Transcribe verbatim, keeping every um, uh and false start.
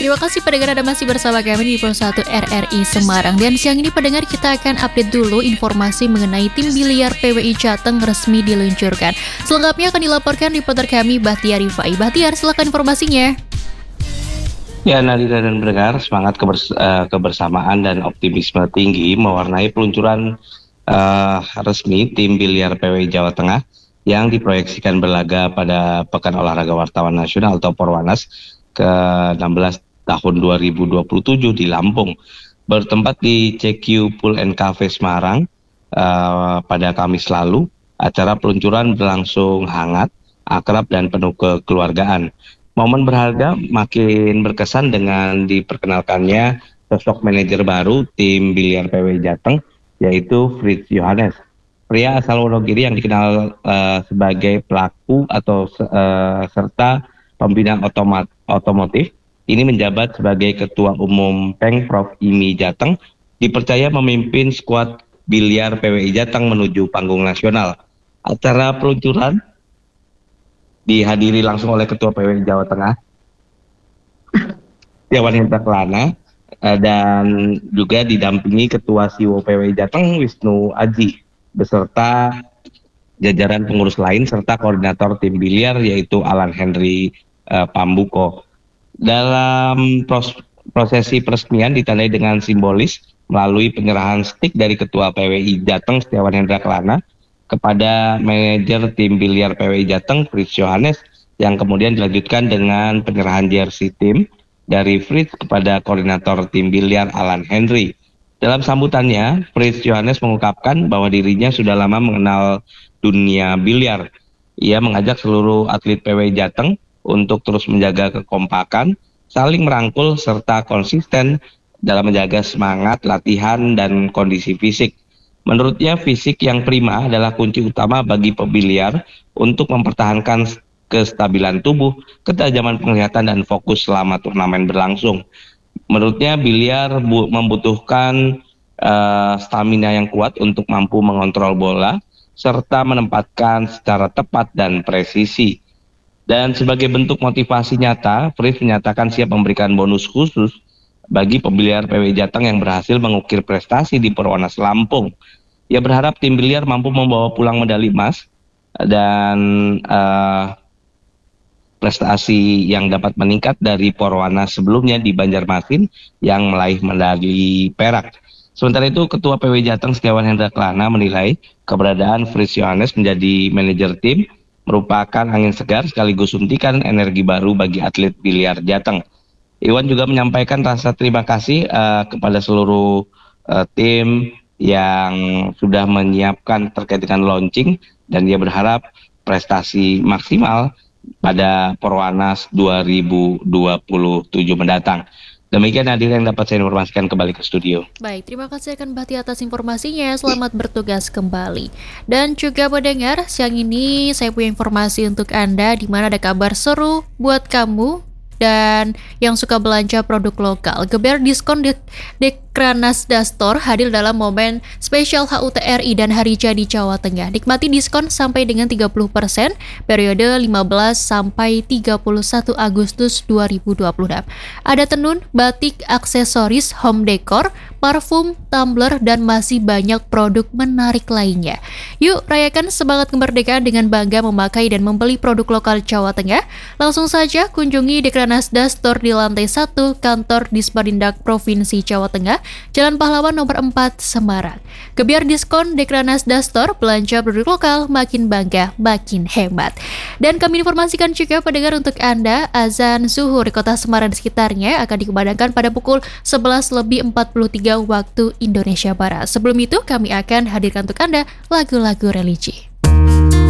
Terima kasih pendengar Anda masih bersama kami di Pro satu R R I Semarang. Dan siang ini pendengar kita akan update dulu informasi mengenai tim biliar P W I Jateng resmi diluncurkan. Selengkapnya akan dilaporkan reporter kami Bahtiar Rifai. Bahtiar, silakan informasinya. Ya, Nadira dan pendengar, semangat kebers- uh, kebersamaan dan optimisme tinggi mewarnai peluncuran uh, resmi tim biliar P W I Jawa Tengah yang diproyeksikan berlaga pada Pekan Olahraga Wartawan Nasional atau Porwanas ke enam belas tahun dua ribu dua puluh tujuh di Lampung. Bertempat di C Q Pool and Cafe Semarang uh, pada Kamis lalu, acara peluncuran berlangsung hangat, akrab dan penuh kekeluargaan. Momen berharga makin berkesan dengan diperkenalkannya sosok manajer baru tim biliar P W I Jateng, yaitu Fritz Johannes. Pria asal Wonogiri yang dikenal uh, sebagai pelaku atau uh, serta pembina otomat, otomotif, ini menjabat sebagai Ketua Umum Pengprov I M I Jateng, dipercaya memimpin skuad biliar P W I Jateng menuju panggung nasional. Acara peluncuran dihadiri langsung oleh Ketua P W I Jawa Tengah, Setiawan Hendra Kelana, dan juga didampingi Ketua Siwo P W I Jateng Wisnu Aji, beserta jajaran pengurus lain serta koordinator tim biliar yaitu Alan Henry uh, Pambuko. Dalam pros- prosesi peresmian ditandai dengan simbolis melalui penyerahan stick dari Ketua P W I Jateng Setiawan Hendra Kelana kepada manajer tim biliar P W I Jateng Fritz Johannes, yang kemudian dilanjutkan dengan penyerahan jersey tim dari Fritz kepada koordinator tim biliar Alan Henry. Dalam sambutannya, Fritz Johannes mengungkapkan bahwa dirinya sudah lama mengenal dunia biliar. Ia mengajak seluruh atlet P W I Jateng untuk terus menjaga kekompakan, saling merangkul serta konsisten dalam menjaga semangat latihan dan kondisi fisik. Menurutnya, fisik yang prima adalah kunci utama bagi pebiliar untuk mempertahankan kestabilan tubuh, ketajaman penglihatan, dan fokus selama turnamen berlangsung. Menurutnya, biliar bu- membutuhkan uh, stamina yang kuat untuk mampu mengontrol bola, serta menempatkan secara tepat dan presisi. Dan sebagai bentuk motivasi nyata, Fritz menyatakan siap memberikan bonus khusus bagi pebiliar P W I Jateng yang berhasil mengukir prestasi di Porwanas Lampung. Ia berharap tim biliar mampu membawa pulang medali emas dan uh, prestasi yang dapat meningkat dari Porwanas sebelumnya di Banjarmasin yang meraih medali perak. Sementara itu, Ketua P W I Jateng Setiawan Hendra Kelana menilai keberadaan Fritz Johannes menjadi manajer tim merupakan angin segar sekaligus suntikan energi baru bagi atlet biliar Jateng. Iwan juga menyampaikan rasa terima kasih uh, kepada seluruh uh, tim yang sudah menyiapkan terkait dengan launching, dan dia berharap prestasi maksimal pada Porwanas dua ribu dua puluh tujuh mendatang. Demikian hadir yang dapat saya informasikan, kembali ke studio. Baik, terima kasih akan Bahti atas informasinya. Selamat bertugas kembali. Dan juga pendengar, siang ini saya punya informasi untuk Anda di mana ada kabar seru buat kamu dan yang suka belanja produk lokal. Geber diskon di Dekranasda Store hadir dalam momen spesial H U T R I dan Hari Jadi Jawa Tengah. Nikmati diskon sampai dengan tiga puluh persen periode lima belas sampai tiga puluh satu Agustus dua ribu dua puluh enam. Ada tenun, batik, aksesoris, home decor, parfum, tumbler, dan masih banyak produk menarik lainnya. Yuk rayakan semangat kemerdekaan dengan bangga memakai dan membeli produk lokal Jawa Tengah. Langsung saja kunjungi Dekranasda Store di lantai satu kantor Disperindak Provinsi Jawa Tengah, Jalan Pahlawan nomor empat, Semarang. Gebiar diskon Dekranasda Store, belanja produk lokal makin bangga, makin hemat. Dan kami informasikan juga pendengar untuk Anda, azan zuhur di kota Semarang dan sekitarnya akan dikumandangkan pada pukul sebelas lebih empat puluh tiga waktu Indonesia Barat. Sebelum itu kami akan hadirkan untuk Anda lagu-lagu religi.